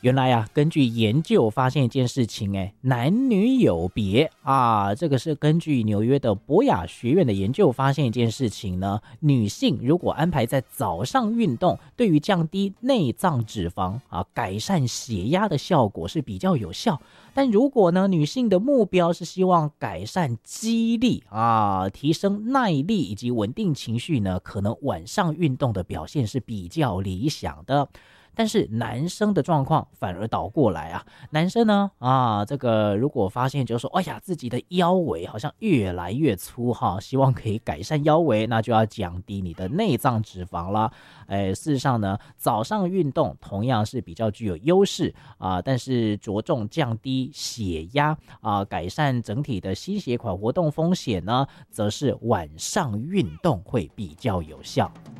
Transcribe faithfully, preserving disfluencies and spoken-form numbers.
原来啊，根据研究发现一件事情，哎，男女有别啊，这个是根据纽约的博雅学院的研究发现一件事情呢，女性如果安排在早上运动，对于降低内脏脂肪啊，改善血压的效果是比较有效。但如果呢，女性的目标是希望改善肌力啊，提升耐力以及稳定情绪呢，可能晚上运动的表现是比较理想的。但是男生的状况反而倒过来啊，男生呢啊，这个如果发现就是说，哎呀，自己的腰围好像越来越粗哈，希望可以改善腰围，那就要降低你的内脏脂肪啦。哎，事实上呢，早上运动同样是比较具有优势啊，但是着重降低血压啊，改善整体的心血管活动风险呢，则是晚上运动会比较有效。